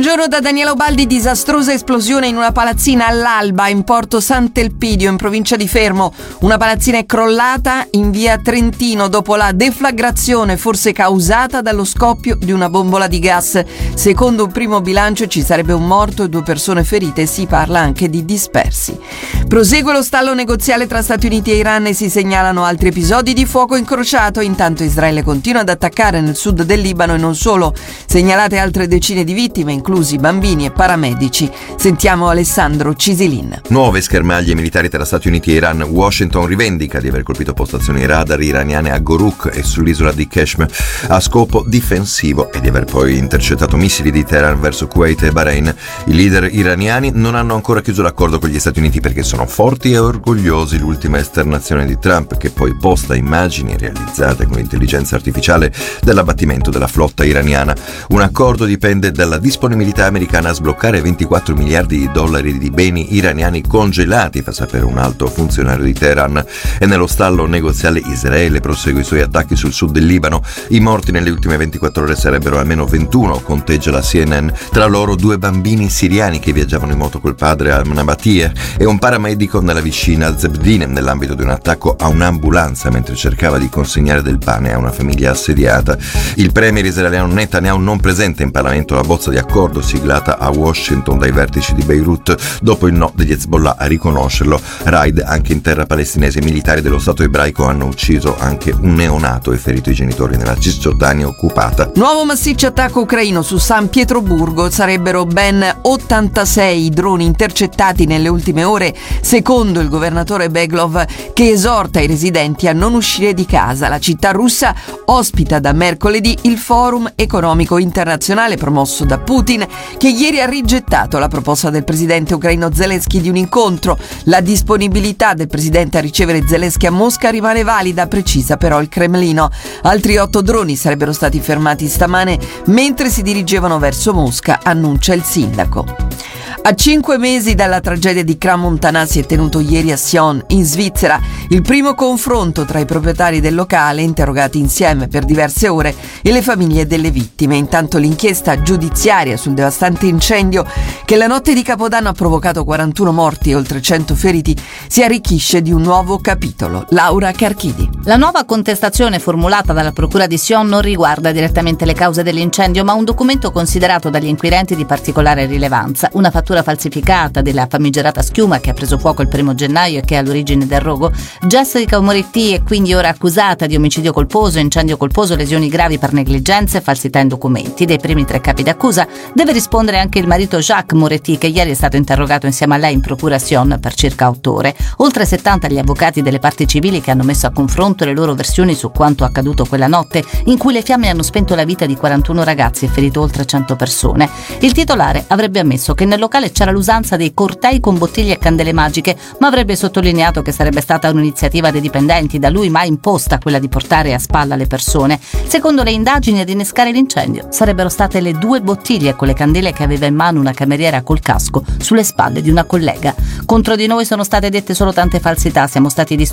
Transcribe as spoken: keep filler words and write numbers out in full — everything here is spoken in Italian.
Buongiorno da Daniela Ubaldi. Disastrosa esplosione in una palazzina all'Alba in Porto Sant'Elpidio in provincia di Fermo. Una palazzina è crollata in via Trentino dopo la deflagrazione forse causata dallo scoppio di una bombola di gas. Secondo un primo bilancio ci sarebbe un morto e due persone ferite, si parla anche di dispersi. Prosegue lo stallo negoziale tra Stati Uniti e Iran e si segnalano altri episodi di fuoco incrociato. Intanto Israele continua ad attaccare nel sud del Libano e non solo. Segnalate altre decine di vittime, inclusi bambini e paramedici. Sentiamo Alessandro Cisilin. Nuove schermaglie militari tra Stati Uniti e Iran. Washington rivendica di aver colpito postazioni radar iraniane a Goruk e sull'isola di Keshme a scopo difensivo e di aver poi intercettato missili di Teheran verso Kuwait e Bahrain. I leader iraniani non hanno ancora chiuso l'accordo con gli Stati Uniti perché sono forti e orgogliosi. L'ultima esternazione di Trump, che poi posta immagini realizzate con intelligenza artificiale dell'abbattimento della flotta iraniana. Un accordo dipende dalla disponibilità americana a sbloccare ventiquattro miliardi di dollari di beni iraniani congelati, fa sapere un alto funzionario di Teheran. E nello stallo negoziale Israele prosegue i suoi attacchi sul sud del Libano. I morti nelle ultime ventiquattro ore sarebbero almeno ventuno, conteggia la C N N. Tra loro due bambini siriani che viaggiavano in moto col padre a Nabatie e un paramedico nella vicina Zebdine nell'ambito di un attacco a un'ambulanza mentre cercava di consegnare del pane a una famiglia assediata. Il premier israeliano Netanyahu non presenta in Parlamento la bozza di accordo siglata a Washington dai vertici di Beirut dopo il no degli Hezbollah a riconoscerlo. Raid anche in terra palestinese. I militari dello Stato ebraico hanno ucciso anche un neonato e ferito i genitori nella Cisgiordania occupata. Nuovo massiccio attacco ucraino su San Pietroburgo. Sarebbero ben ottantasei droni intercettati nelle ultime ore, secondo il governatore Beglov, che esorta i residenti a non uscire di casa. La città russa ospita da mercoledì il Forum economico internazionale promosso da Putin, che ieri ha rigettato la proposta del presidente ucraino Zelensky di un incontro. La disponibilità del presidente a ricevere Zelensky a Mosca rimane valida, precisa però il Cremlino. Altri otto droni sarebbero stati fermati stamane mentre si dirigevano verso Mosca, annuncia il sindaco. A cinque mesi dalla tragedia di Crans-Montana si è tenuto ieri a Sion, in Svizzera, il primo confronto tra i proprietari del locale, interrogati insieme per diverse ore, e le famiglie delle vittime. Intanto l'inchiesta giudiziaria sul devastante incendio che la notte di Capodanno ha provocato quarantuno morti e oltre cento feriti si arricchisce di un nuovo capitolo. Laura Carchidi. La nuova contestazione formulata dalla Procura di Sion non riguarda direttamente le cause dell'incendio, ma un documento considerato dagli inquirenti di particolare rilevanza, una fattura falsificata della famigerata schiuma che ha preso fuoco il primo gennaio e che è all'origine del rogo. Jessica Moretti è quindi ora accusata di omicidio colposo, incendio colposo, lesioni gravi per negligenze e falsità in documenti. Dei primi tre capi d'accusa deve rispondere anche il marito Jacques Moretti, che ieri è stato interrogato insieme a lei in procura a Sion per circa otto ore. Oltre settanta gli avvocati delle parti civili che hanno messo a confronto le loro versioni su quanto accaduto quella notte in cui le fiamme hanno spento la vita di quarantuno ragazzi e ferito oltre cento persone. Il titolare avrebbe ammesso che nel locale c'era l'usanza dei cortei con bottiglie e candele magiche, ma avrebbe sottolineato che sarebbe stata un'iniziativa dei dipendenti, da lui mai imposta quella di portare a spalla le persone. Secondo le indagini, ad innescare l'incendio sarebbero state le due bottiglie con le candele che aveva in mano una cameriera col casco sulle spalle di una collega. Contro di noi sono state dette solo tante falsità, siamo stati distrutti